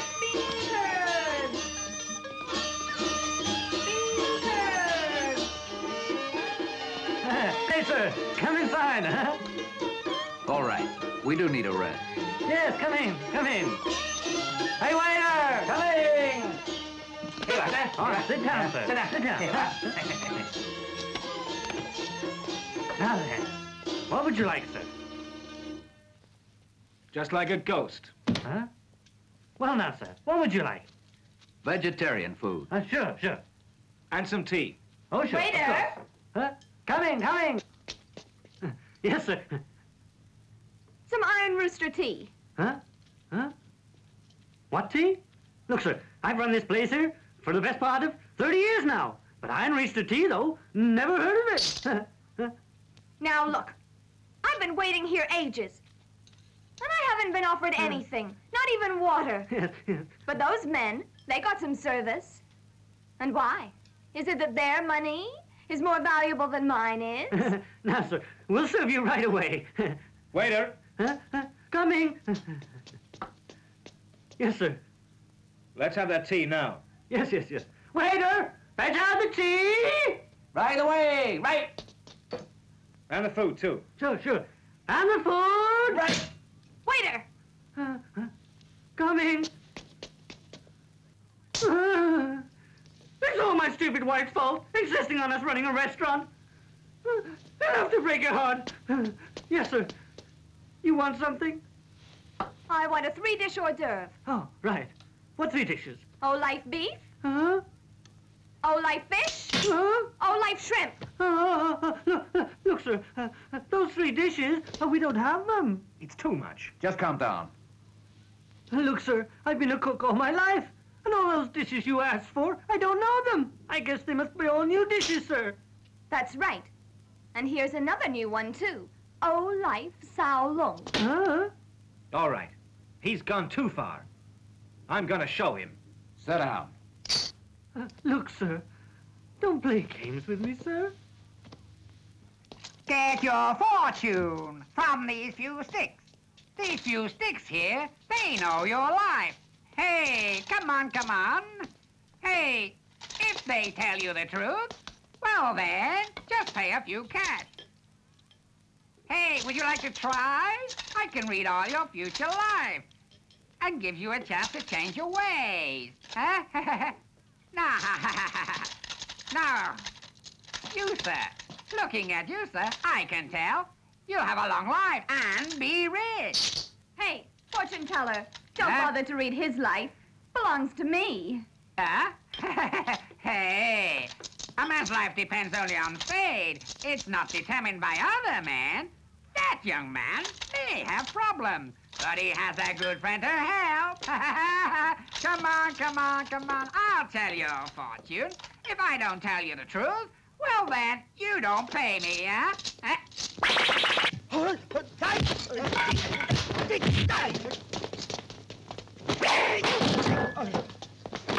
Bean curd! Bean curd! Hey, sir, come inside, huh? All right, we do need a rest. Yes, come in, come in. Hey, waiter, coming! All right, sit down, sir. Sit down, sit down. Now then, what would you like, sir? Just like a ghost. Huh? Well, now, sir, what would you like? Vegetarian food. Sure, sure. And some tea. Oh, sure. Waiter! Of course. Huh? Coming, coming. Yes, sir. Some Iron Rooster tea. Huh? Huh? What tea? Look, sir, I've run this place here for the best part of 30 years now. But Iron Rooster tea, though, never heard of it. Now look, I've been waiting here ages. And I haven't been offered anything, not even water. Yes, yes. But those men, they got some service. And why? Is it that their money is more valuable than mine is? Now, sir, we'll serve you right away. Waiter! Coming. Yes, sir. Let's have that tea now. Yes, yes, yes. Waiter, fetch out the tea. Right away, right. And the food, too. Sure, sure. And the food. Right. Waiter! Coming. It's all my stupid wife's fault, insisting on us running a restaurant. They'll have to break your heart. Yes, sir. You want something? I want a 3-dish hors d'oeuvre. Oh, right. What 3 dishes? Oh, life beef. Huh? Oh, life fish. Huh? Oh, life shrimp. Look, sir, those 3 dishes, we don't have them. It's too much. Just calm down. Look, sir, I've been a cook all my life. And all those dishes you asked for, I don't know them. I guess they must be all new dishes, sir. That's right. And here's another new one, too. Oh, life sao long. Huh? All right. He's gone too far. I'm gonna show him. Sit down. Look, sir, don't play games with me, sir. Get your fortune from these few sticks. These few sticks here, they know your life. Hey, come on, come on. Hey, if they tell you the truth, well then, just pay a few cash. Hey, would you like to try? I can read all your future life and give you a chance to change your ways. Huh? Now, you, sir, looking at you, sir, I can tell you have a long life and be rich. Hey, fortune teller, don't Huh? bother to read his life. Belongs to me. Huh? Hey, a man's life depends only on fate. It's not determined by other men. That young man may have problems, but he has a good friend to help. Come on, come on, come on. I'll tell your fortune. If I don't tell you the truth, well then, you don't pay me, huh?